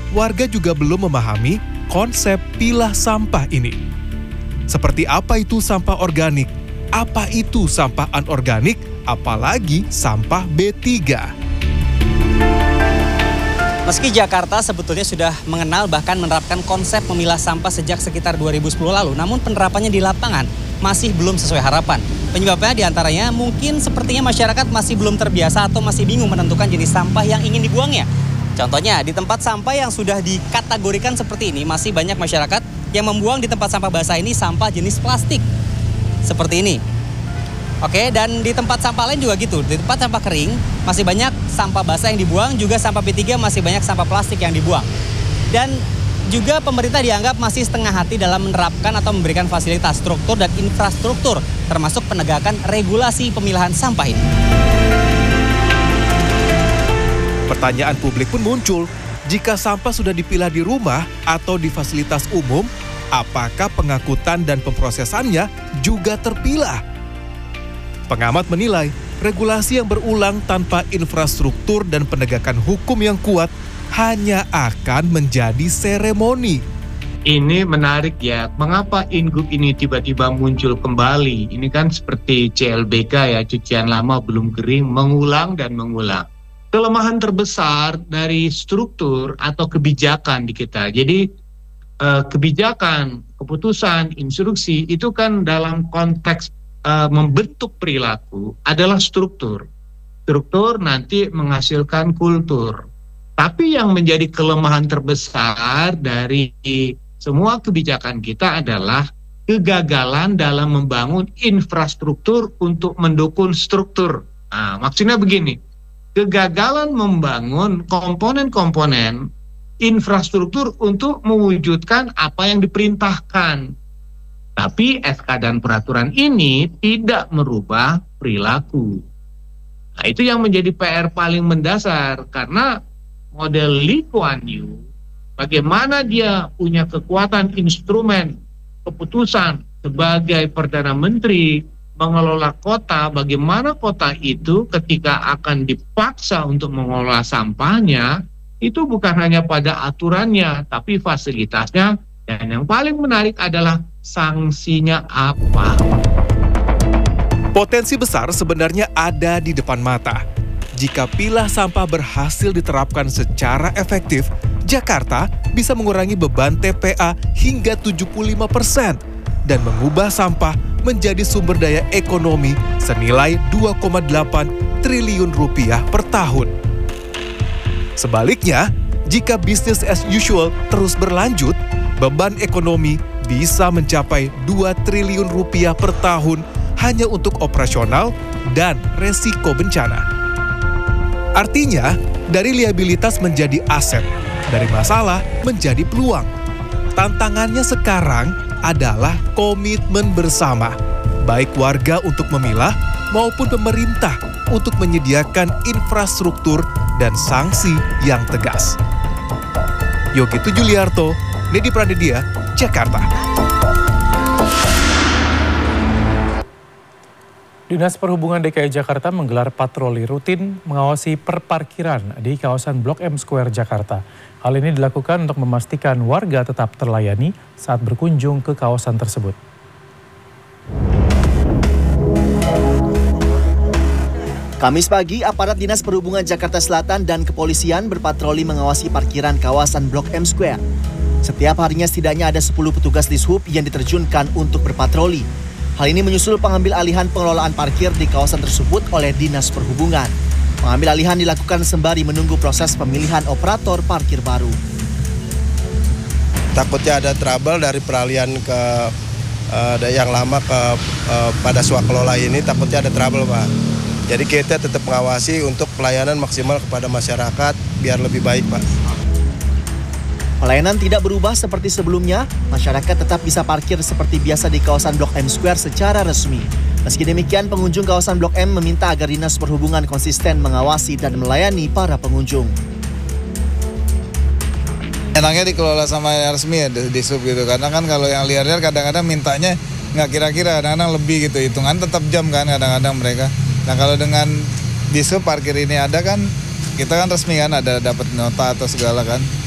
warga juga belum memahami konsep pilah sampah ini. Seperti apa itu sampah organik? Apa itu sampah anorganik? Apalagi sampah B3? Meski Jakarta sebetulnya sudah mengenal bahkan menerapkan konsep memilah sampah sejak sekitar 2010 lalu, namun penerapannya di lapangan masih belum sesuai harapan. Penyebabnya diantaranya mungkin sepertinya masyarakat masih belum terbiasa atau masih bingung menentukan jenis sampah yang ingin dibuangnya. Contohnya, di tempat sampah yang sudah dikategorikan seperti ini, masih banyak masyarakat yang membuang di tempat sampah basah ini sampah jenis plastik. Seperti ini. Oke, dan di tempat sampah lain juga gitu. Di tempat sampah kering, masih banyak sampah basah yang dibuang, juga sampah B3 masih banyak sampah plastik yang dibuang. Dan juga pemerintah dianggap masih setengah hati dalam menerapkan atau memberikan fasilitas struktur dan infrastruktur, termasuk penegakan regulasi pemilahan sampah ini. Pertanyaan publik pun muncul, jika sampah sudah dipilah di rumah atau di fasilitas umum, apakah pengangkutan dan pemrosesannya juga terpilah? Pengamat menilai, regulasi yang berulang tanpa infrastruktur dan penegakan hukum yang kuat hanya akan menjadi seremoni. Ini menarik ya, mengapa Ingup ini tiba-tiba muncul kembali? Ini kan seperti CLBK ya, cucian lama belum kering, mengulang dan mengulang. Kelemahan terbesar dari struktur atau kebijakan di kita. Jadi kebijakan, keputusan, instruksi itu kan dalam konteks membentuk perilaku adalah struktur. Struktur nanti menghasilkan kultur. Tapi yang menjadi kelemahan terbesar dari semua kebijakan kita adalah kegagalan dalam membangun infrastruktur untuk mendukung struktur. Nah, maksudnya begini, kegagalan membangun komponen-komponen infrastruktur untuk mewujudkan apa yang diperintahkan. Tapi SK dan peraturan ini tidak merubah perilaku. Nah, itu yang menjadi PR paling mendasar, karena model Lee Kuan Yew, bagaimana dia punya kekuatan instrumen keputusan sebagai Perdana Menteri mengelola kota, bagaimana kota itu ketika akan dipaksa untuk mengelola sampahnya, itu bukan hanya pada aturannya, tapi fasilitasnya, dan yang paling menarik adalah sanksinya apa? Potensi besar sebenarnya ada di depan mata. Jika pilah sampah berhasil diterapkan secara efektif, Jakarta bisa mengurangi beban TPA hingga 75% dan mengubah sampah menjadi sumber daya ekonomi senilai 2,8 triliun rupiah per tahun. Sebaliknya, jika bisnis as usual terus berlanjut, beban ekonomi bisa mencapai 2 triliun rupiah per tahun hanya untuk operasional dan resiko bencana. Artinya, dari liabilitas menjadi aset, dari masalah menjadi peluang. Tantangannya sekarang adalah komitmen bersama, baik warga untuk memilah maupun pemerintah untuk menyediakan infrastruktur dan sanksi yang tegas. Yogi Tujuliarto, Nedi Pranedia, Jakarta. Dinas Perhubungan DKI Jakarta menggelar patroli rutin mengawasi perparkiran di kawasan Blok M Square Jakarta. Hal ini dilakukan untuk memastikan warga tetap terlayani saat berkunjung ke kawasan tersebut. Kamis pagi, aparat Dinas Perhubungan Jakarta Selatan dan kepolisian berpatroli mengawasi parkiran kawasan Blok M Square. Setiap harinya setidaknya ada 10 petugas Dishub yang diterjunkan untuk berpatroli. Hal ini menyusul pengambil alihan pengelolaan parkir di kawasan tersebut oleh Dinas Perhubungan. Pengambil alihan dilakukan sembari menunggu proses pemilihan operator parkir baru. Takutnya ada trouble dari peralihan ke yang lama pada swakelola ini, takutnya ada trouble, Pak. Jadi kita tetap mengawasi untuk pelayanan maksimal kepada masyarakat biar lebih baik, Pak. Pelayanan tidak berubah seperti sebelumnya, masyarakat tetap bisa parkir seperti biasa di kawasan Blok M Square secara resmi. Meski demikian, pengunjung kawasan Blok M meminta agar Dinas Perhubungan konsisten mengawasi dan melayani para pengunjung. Enaknya dikelola sama yang resmi ya, di sub gitu. Karena kan kalau yang liar-liar kadang-kadang mintanya nggak kira-kira, kadang-kadang lebih gitu. Hitungan tetap jam kan kadang-kadang mereka. Nah kalau dengan di sub parkir ini ada kan, kita kan resmi kan, ada dapat nota atau segala kan.